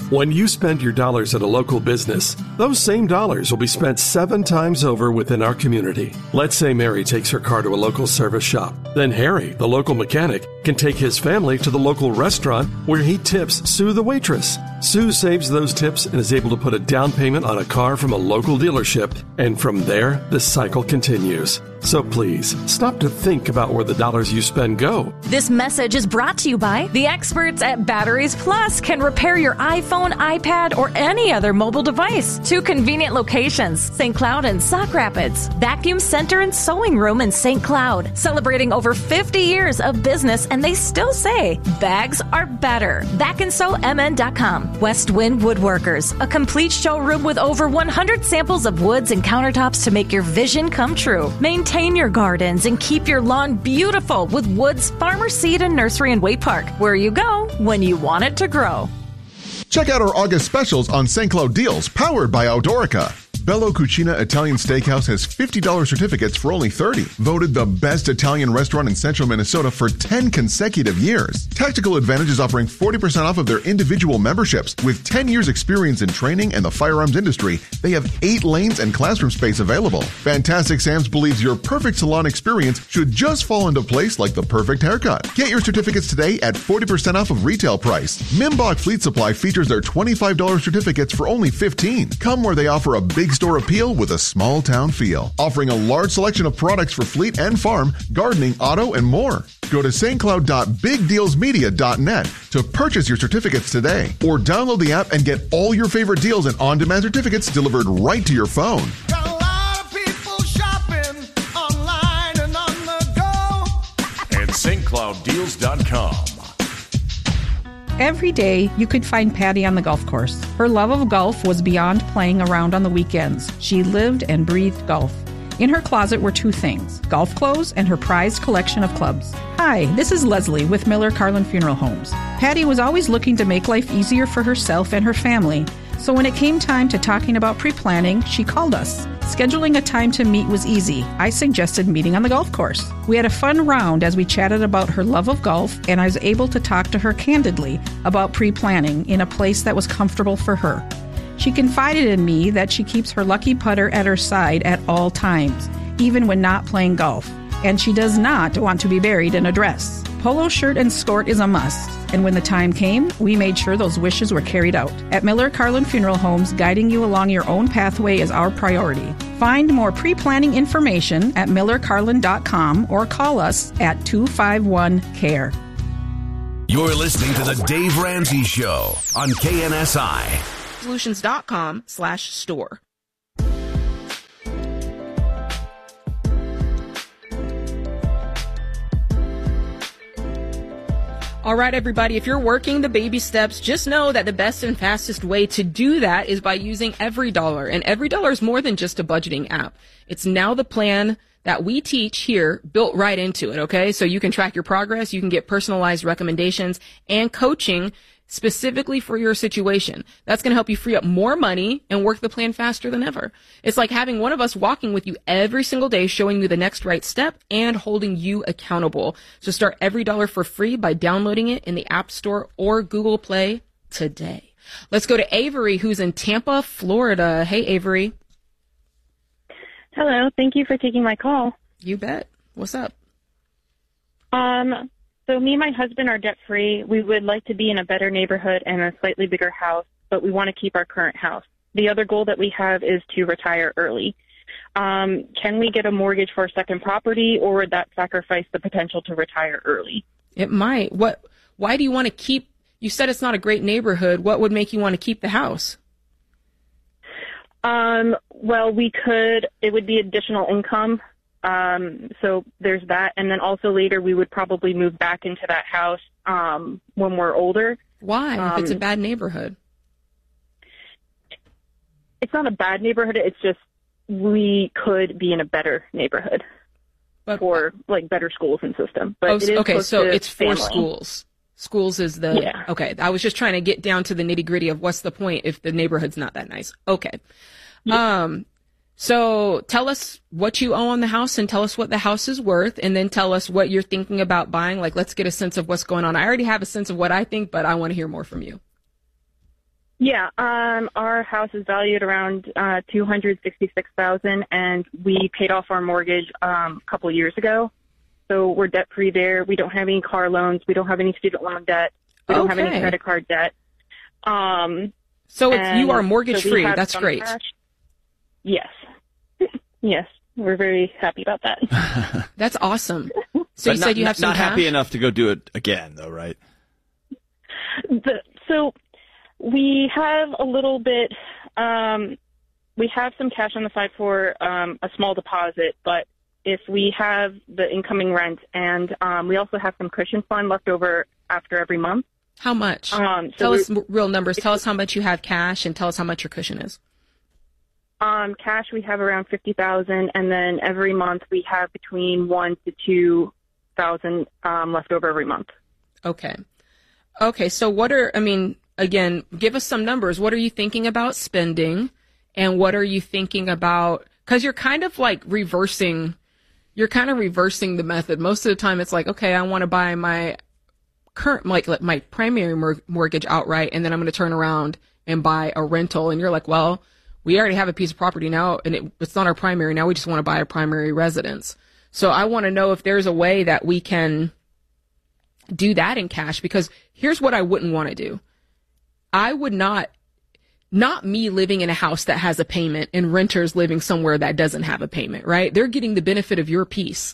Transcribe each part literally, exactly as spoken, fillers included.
When you spend your dollars at a local business, those same dollars will be spent seven times over within our community. Let's say Mary takes her car to a local service shop. Then Harry, the local mechanic, can take his family to the local restaurant where he tips Sue the waitress. Sue saves those tips and is able to put a down payment on a car from a local dealership, and from there, the cycle continues. So please, stop to think about where the dollars you spend go. This message is brought to you by the experts at Batteries Plus. Can repair your iPhone, iPad, or any other mobile device. Two convenient locations, Saint Cloud and Sauk Rapids. Vacuum Center and Sewing Room in Saint Cloud. Celebrating over fifty years of business, and they still say bags are better. vac and sew m n dot com. West Wind Woodworkers, a complete showroom with over one hundred samples of woods and countertops to make your vision come true. Maintain your gardens and keep your lawn beautiful with Woods Farmer Seed and Nursery in Waite Park, where you go when you want it to grow. Check out our August specials on Saint Cloud deals, powered by Outdoorica. Bello Cucina Italian Steakhouse has fifty dollars certificates for only thirty dollars. Voted the best Italian restaurant in central Minnesota for ten consecutive years. Tactical Advantage is offering forty percent off of their individual memberships. With ten years experience in training and the firearms industry, they have eight lanes and classroom space available. Fantastic Sam's believes your perfect salon experience should just fall into place like the perfect haircut. Get your certificates today at forty percent off of retail price. Mimbach Fleet Supply features their twenty-five dollars certificates for only fifteen dollars. Come where they offer a big store appeal with a small town feel, offering a large selection of products for fleet and farm, gardening, auto, and more. Go to st cloud dot big deals media dot net to purchase your certificates today, or download the app and get all your favorite deals and on-demand certificates delivered right to your phone. Got a lot of people shopping online and on the go at st cloud deals dot com. Every day, you could find Patty on the golf course. Her love of golf was beyond playing around on the weekends. She lived and breathed golf. In her closet were two things, golf clothes and her prized collection of clubs. Hi, this is Leslie with Miller Carlin Funeral Homes. Patty was always looking to make life easier for herself and her family. So when it came time to talking about pre-planning, she called us. Scheduling a time to meet was easy. I suggested meeting on the golf course. We had a fun round as we chatted about her love of golf, and I was able to talk to her candidly about pre-planning in a place that was comfortable for her. She confided in me that she keeps her lucky putter at her side at all times, even when not playing golf. And she does not want to be buried in a dress. Polo shirt and skirt is a must. And when the time came, we made sure those wishes were carried out. At Miller Carlin Funeral Homes, guiding you along your own pathway is our priority. Find more pre-planning information at miller carlin dot com or call us at two five one C A R E. You're listening to the Dave Ramsey Show on K N S I. Solutions dot com slash store. All right, everybody, if you're working the baby steps, just know that the best and fastest way to do that is by using EveryDollar. And EveryDollar is more than just a budgeting app. It's now the plan that we teach here built right into it, okay? So you can track your progress, you can get personalized recommendations and coaching specifically for your situation. That's going to help you free up more money and work the plan faster than ever. It's like having one of us walking with you every single day, showing you the next right step and holding you accountable. So start EveryDollar for free by downloading it in the App Store or Google Play today. Let's go to Avery, who's in Tampa, Florida. Hey, Avery. Hello. Thank you for taking my call. You bet. What's up? Um, So me and my husband are debt-free. We would like to be in a better neighborhood and a slightly bigger house, but we want to keep our current house. The other goal that we have is to retire early. Um, can we get a mortgage for a second property, or would that sacrifice the potential to retire early? It might. What? Why do you want to keep, you said it's not a great neighborhood. What would make you want to keep the house? Um, well, we could, it would be additional income. Um, so there's that. And then also later we would probably move back into that house, um, when we're older. Why? Um, if it's a bad neighborhood. It's not a bad neighborhood. It's just, we could be in a better neighborhood but, for like better schools and system. But oh, it is okay. So it's for family. schools. Schools is the, yeah. Okay. I was just trying to get down to the nitty gritty of what's the point if the neighborhood's not that nice. Okay. Yeah. Um, So tell us what you owe on the house and tell us what the house is worth, and then tell us what you're thinking about buying. Like, let's get a sense of what's going on. I already have a sense of what I think, but I want to hear more from you. Yeah, um, our house is valued around uh, two hundred sixty-six thousand dollars, and we paid off our mortgage um, a couple years ago. So we're debt-free there. We don't have any car loans. We don't have any student loan debt. We don't have any Okay. credit card debt. Um, So it's, and you are mortgage so we free. have That's some great. cash. Yes. Yes, we're very happy about that. That's awesome. So But you not, said you have not, some not cash? happy enough to go do it again, though, right? The, so we have a little bit, um, we have some cash on the side for um, a small deposit, but if we have the incoming rent, and um, we also have some cushion fund left over after every month. How much? Um, so tell we- us m- real numbers. Tell us how much you have cash, and tell us how much your cushion is. Um, cash, we have around fifty thousand, and then every month we have between one to two thousand um, left over every month. Okay. Okay, so what are, I mean, again, give us some numbers. What are you thinking about spending, and what are you thinking about, because you're kind of like reversing, you're kind of reversing the method. Most of the time it's like, okay, I want to buy my current, like like my primary mor- mortgage outright, and then I'm going to turn around and buy a rental. And you're like, well, we already have a piece of property now, and it, it's not our primary. Now we just want to buy a primary residence. So I want to know if there's a way that we can do that in cash, because here's what I wouldn't want to do. I would not, not me living in a house that has a payment and renters living somewhere that doesn't have a payment, right? They're getting the benefit of your piece.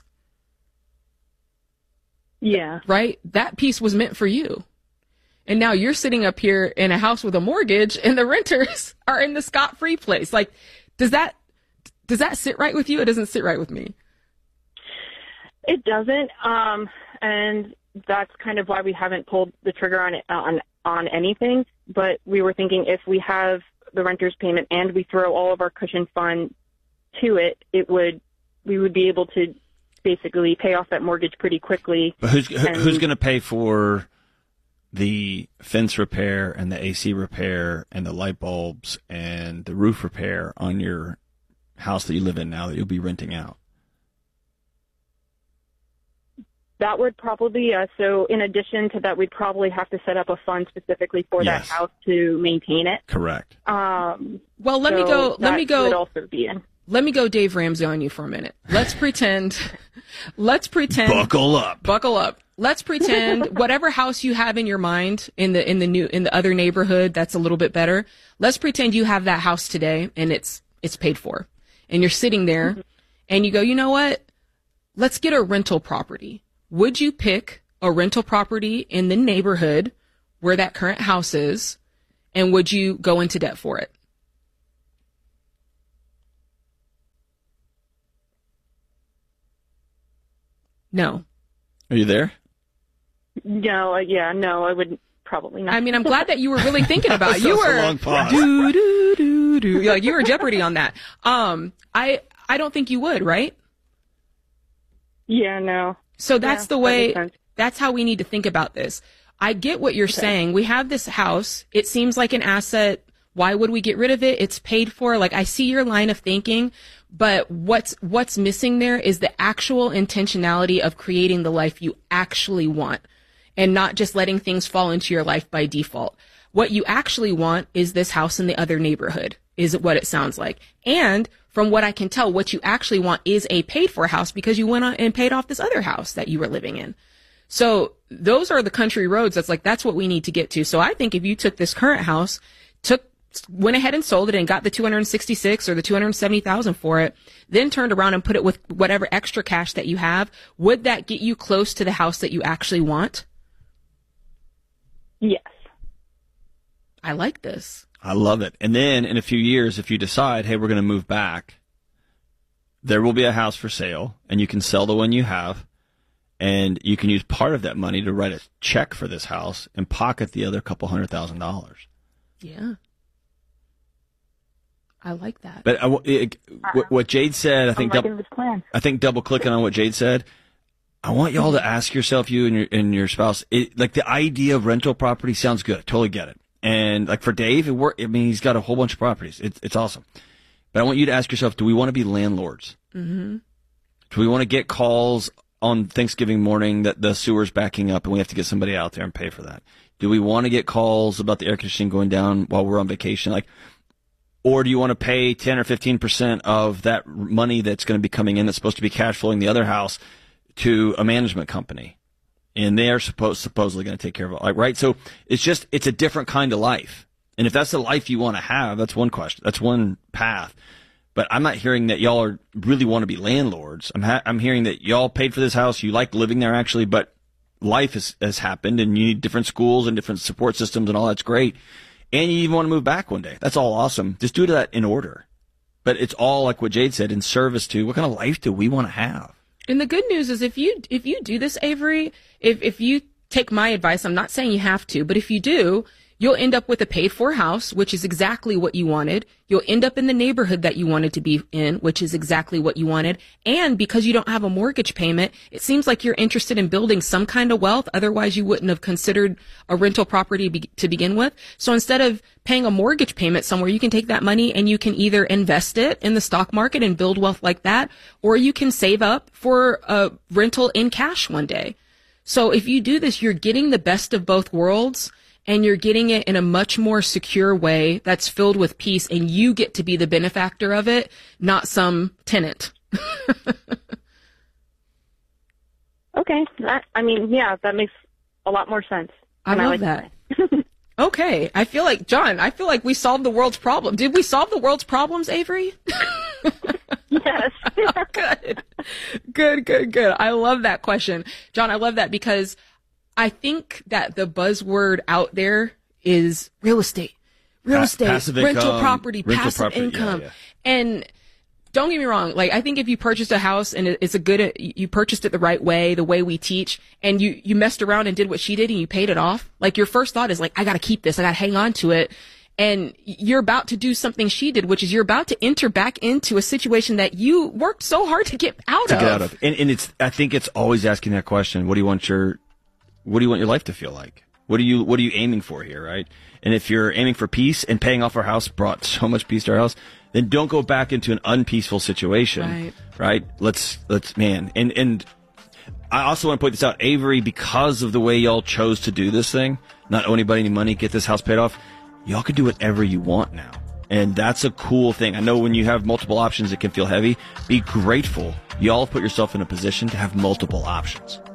Yeah. Right? That piece was meant for you. And now you're sitting up here in a house with a mortgage, and the renters are in the scot-free place. Like, does that, does that sit right with you? It doesn't sit right with me. It doesn't, um, and that's kind of why we haven't pulled the trigger on it, on on anything. But we were thinking if we have the renter's payment and we throw all of our cushion fund to it, it would we would be able to basically pay off that mortgage pretty quickly. But who's who, And- who's going to pay for the fence repair and the A C repair and the light bulbs and the roof repair on your house that you live in now that you'll be renting out? That would probably, uh, so in addition to that, we'd probably have to set up a fund specifically for Yes. that house to maintain it. Correct. Um, Well, let me so go, let that me go. would also be in. Let me go Dave Ramsey on you for a minute. Let's pretend, let's pretend. Buckle up. Buckle up. Let's pretend whatever house you have in your mind in the, in the new, in the other neighborhood that's a little bit better. Let's pretend you have that house today and it's, it's paid for. And you're sitting there mm-hmm. and you go, you know what? Let's get a rental property. Would you pick a rental property in the neighborhood where that current house is? And would you go into debt for it? No. Are you there? No, uh, yeah, no, I would probably not. I mean, I'm glad that you were really thinking about it. You That was were a long pause. do do do do. Like you were Jeopardy on that. Um, I I don't think you would, right? Yeah, no. So that's Yeah, the that way. makes sense. That's how we need to think about this. I get what you're saying. We have this house. It seems like an asset. Why would we get rid of it? It's paid for. Like I see your line of thinking, but what's what's missing there is the actual intentionality of creating the life you actually want and not just letting things fall into your life by default. What you actually want is this house in the other neighborhood, is what it sounds like. And from what I can tell, what you actually want is a paid for house because you went on and paid off this other house that you were living in. So those are the country roads. That's like, that's what we need to get to. So I think if you took this current house, took, went ahead and sold it and got the two hundred sixty-six or the two hundred seventy thousand for it, then turned around and put it with whatever extra cash that you have, would that get you close to the house that you actually want? Yes. I like this. I love it. And then in a few years, if you decide, hey, we're going to move back, there will be a house for sale and you can sell the one you have. And you can use part of that money to write a check for this house and pocket the other couple hundred thousand dollars. Yeah. I like that. But I, it, what, what Jade said, I think, I'm liking dou- this plan. I think double clicking on what Jade said, I want y'all to ask yourself, you and your and your spouse, it, like the idea of rental property sounds good. I totally get it. And like for Dave, it work. I mean, he's got a whole bunch of properties. It's it's awesome. But I want you to ask yourself, do we want to be landlords? Mm-hmm. Do we want to get calls on Thanksgiving morning that the sewer's backing up and we have to get somebody out there and pay for that? Do we want to get calls about the air conditioning going down while we're on vacation? Like, or do you want to pay ten or fifteen percent of that money that's going to be coming in that's supposed to be cash flowing the other house to a management company? And they're supposed, supposedly going to take care of it. Like, right? So it's just, it's a different kind of life. And if that's the life you want to have, that's one question. That's one path. But I'm not hearing that y'all are really want to be landlords. I'm ha- I'm hearing that y'all paid for this house. You like living there actually, but life has, has happened and you need different schools and different support systems and all that's great. And you even want to move back one day. That's all awesome. Just do that in order. But it's all like what Jade said, in service to what kind of life do we want to have? And the good news is if you, if you do this, Avery, if, if you take my advice, I'm not saying you have to, but if you do, you'll end up with a paid-for house, which is exactly what you wanted. You'll end up in the neighborhood that you wanted to be in, which is exactly what you wanted. And because you don't have a mortgage payment, it seems like you're interested in building some kind of wealth. Otherwise, you wouldn't have considered a rental property be- to begin with. So instead of paying a mortgage payment somewhere, you can take that money and you can either invest it in the stock market and build wealth like that, or you can save up for a rental in cash one day. So if you do this, you're getting the best of both worlds. And you're getting it in a much more secure way that's filled with peace, and you get to be the benefactor of it, not some tenant. Okay. That, I mean, yeah, that makes a lot more sense. I love I like that. Okay. I feel like, John, I feel like we solved the world's problem. Did we solve the world's problems, Avery? Yes. Good. Good, good, good. I love that question. John, I love that because I think that the buzzword out there is real estate, real Pa- estate, passive rental income, property, rental passive property, yeah, income. yeah. And don't get me wrong. Like, I think if you purchased a house and it's a good, you purchased it the right way, the way we teach, and you, you messed around and did what she did and you paid it off, like your first thought is like, I got to keep this. I got to hang on to it. And you're about to do something she did, which is you're about to enter back into a situation that you worked so hard to get out to of. get out of. And, and it's, I think it's always asking that question. What do you want your, what do you want your life to feel like? What are you, what are you aiming for here, right? And if you're aiming for peace and paying off our house brought so much peace to our house, then don't go back into an unpeaceful situation, right? right? Let's, let's, man. And, and I also want to point this out, Avery, because of the way y'all chose to do this thing, not owe anybody any money, get this house paid off, y'all can do whatever you want now. And that's a cool thing. I know when you have multiple options, it can feel heavy. Be grateful. Y'all have put yourself in a position to have multiple options.